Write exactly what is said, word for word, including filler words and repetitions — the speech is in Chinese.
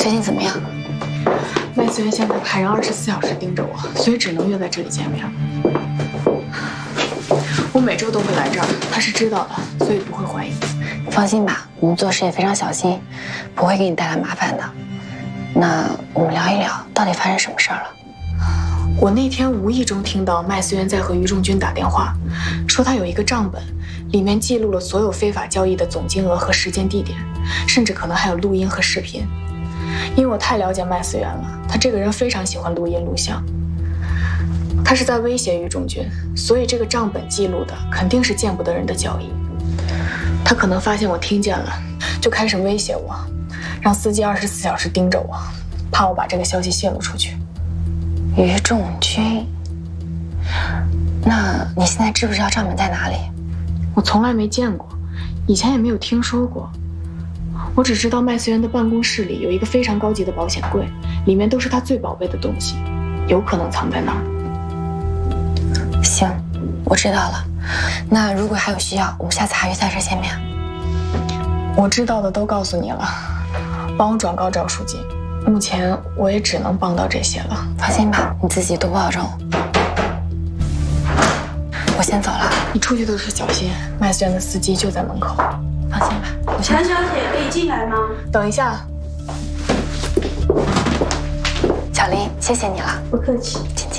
最近怎么样？ 麦思源现在派人二十四小时盯着我，所以只能约在这里见面。我每周都会来这儿，他是知道的，所以不会怀疑。 你放心吧，我们做事也非常小心，不会给你带来麻烦的。那我们聊一聊，到底发生什么事儿了？ 我那天无意中听到麦思源在和于仲军打电话，说他有一个账本，里面记录了所有非法交易的总金额和时间地点，甚至可能还有录音和视频。因为我太了解麦思源了，他这个人非常喜欢录音录像。他是在威胁于仲军，所以这个账本记录的肯定是见不得人的交易。他可能发现我听见了，就开始威胁我，让司机二十四小时盯着我，怕我把这个消息泄露出去。 于仲军，那你现在知不知道账本在哪里？ 我从来没见过，以前也没有听说过。我只知道麦思源的办公室里有一个非常高级的保险柜，里面都是他最宝贝的东西，有可能藏在那儿。 行，我知道了。那如果还有需要，我们下次还约在这见面。 我知道的都告诉你了，帮我转告赵书记。目前我也只能帮到这些了。 放心吧，你自己多保重。我先走了， 你出去的时候小心，麦思源的司机就在门口。 放心吧，我先。 陈小姐可以进来吗？ 等一下， 小林，谢谢你了， 不客气。 请进。